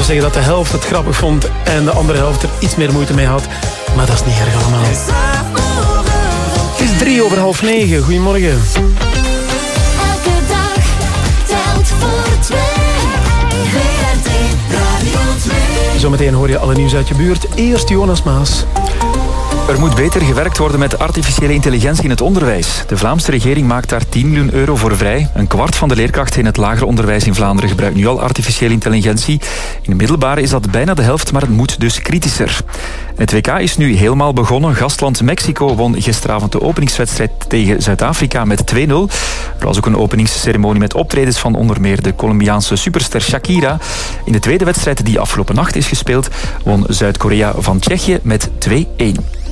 zeggen dat de helft het grappig vond en de andere helft er iets meer moeite mee had. Maar dat is niet erg allemaal. Het is 9:03. Goedemorgen. Elke dag telt voor twee. VRT Radio 2. Zometeen hoor je alle nieuws uit je buurt. Eerst Jonas Maas. Er moet beter gewerkt worden met artificiële intelligentie in het onderwijs. De Vlaamse regering maakt daar 10 miljoen euro voor vrij. Een kwart van de leerkrachten in het lager onderwijs in Vlaanderen gebruikt nu al artificiële intelligentie. In het middelbare is dat bijna de helft, maar het moet dus kritischer. Het WK is nu helemaal begonnen. Gastland Mexico won gisteravond de openingswedstrijd tegen Zuid-Afrika met 2-0. Er was ook een openingsceremonie met optredens van onder meer de Colombiaanse superster Shakira. In de tweede wedstrijd die afgelopen nacht is gespeeld, won Zuid-Korea van Tsjechië met 2-1.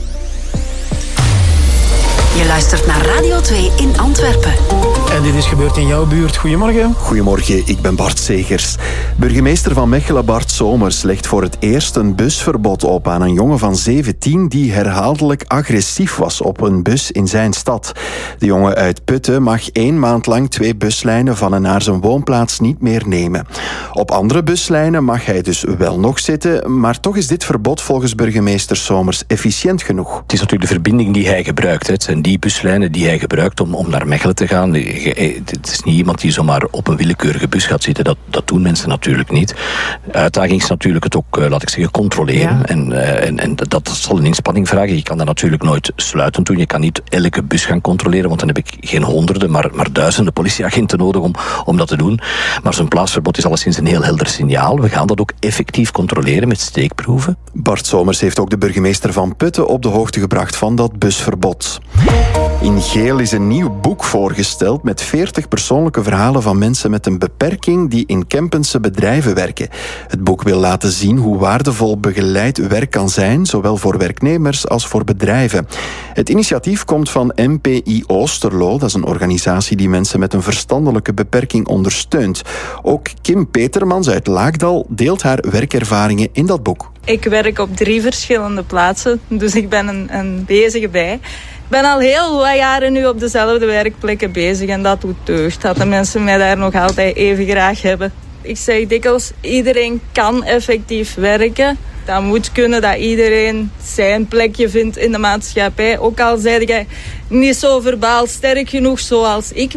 Je luistert naar Radio 2 in Antwerpen. En dit is gebeurd in jouw buurt. Goedemorgen. Goedemorgen, ik ben Bart Segers. Burgemeester van Mechelen Bart Somers legt voor het eerst een busverbod op aan een jongen van 17 die herhaaldelijk agressief was op een bus in zijn stad. De jongen uit Putten mag 1 maand lang 2 buslijnen van en naar zijn woonplaats niet meer nemen. Op andere buslijnen mag hij dus wel nog zitten, maar toch is dit verbod volgens burgemeester Somers efficiënt genoeg. Het is natuurlijk de verbinding die hij gebruikt. Het zijn die buslijnen die hij gebruikt om naar Mechelen te gaan. Het is niet iemand die zomaar op een willekeurige bus gaat zitten. Dat doen mensen natuurlijk niet. De uitdaging is natuurlijk het ook, laat ik zeggen, controleren. Ja. En dat zal een inspanning vragen. Je kan dat natuurlijk nooit sluitend doen. Je kan niet elke bus gaan controleren, want dan heb ik geen honderden, maar duizenden politieagenten nodig om dat te doen. Maar zo'n plaatsverbod is alleszins een heel helder signaal. We gaan dat ook effectief controleren met steekproeven. Bart Somers heeft ook de burgemeester van Putten op de hoogte gebracht van dat busverbod. In Geel is een nieuw boek voorgesteld met 40 persoonlijke verhalen van mensen met een beperking die in Kempense bedrijven werken. Het boek wil laten zien hoe waardevol begeleid werk kan zijn, zowel voor werknemers als voor bedrijven. Het initiatief komt van MPI Oosterlo, dat is een organisatie die mensen met een verstandelijke beperking ondersteunt. Ook Kim Petermans uit Laakdal deelt haar werkervaringen in dat boek. Ik werk op 3 verschillende plaatsen, dus ik ben een bezige bij. Ik ben al heel wat jaren nu op dezelfde werkplekken bezig en dat doet deugd. Dat de mensen mij daar nog altijd even graag hebben. Ik zeg dikwijls, iedereen kan effectief werken. Dat moet kunnen dat iedereen zijn plekje vindt in de maatschappij. Ook al zeg jij niet zo verbaal sterk genoeg zoals ik.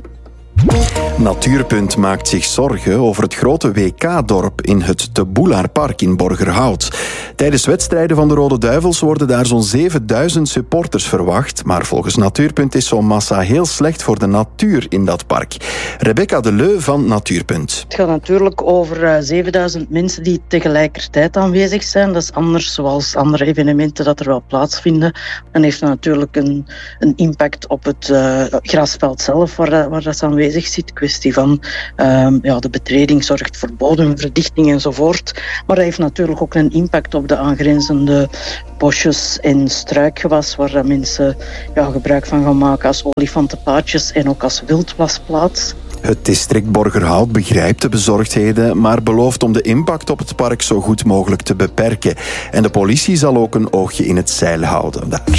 Natuurpunt maakt zich zorgen over het grote WK-dorp in het De Boelaarpark in Borgerhout. Tijdens wedstrijden van de Rode Duivels worden daar zo'n 7000 supporters verwacht, maar volgens Natuurpunt is zo'n massa heel slecht voor de natuur in dat park. Rebecca de Leu van Natuurpunt. Het gaat natuurlijk over 7000 mensen die tegelijkertijd aanwezig zijn. Dat is anders zoals andere evenementen dat er wel plaatsvinden. Dan heeft dat natuurlijk een impact op het grasveld zelf waar dat aanwezig zit. Kwestie van de betreding zorgt voor bodemverdichting enzovoort. Maar dat heeft natuurlijk ook een impact op de aangrenzende bosjes en struikgewas waar mensen gebruik van gaan maken als olifantenpaadjes en ook als wildwasplaats. Het district Borgerhout begrijpt de bezorgdheden, maar belooft om de impact op het park zo goed mogelijk te beperken. En de politie zal ook een oogje in het zeil houden daar.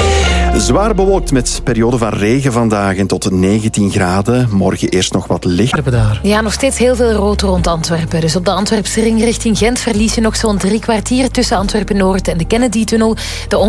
Zwaar bewolkt met periode van regen vandaag en tot 19 graden. Morgen eerst nog wat licht. Ja, nog steeds heel veel rood rond Antwerpen. Dus op de Antwerpse ring richting Gent verlies je nog zo'n 3 kwartier tussen Antwerpen-Noord en de Kennedy-tunnel. De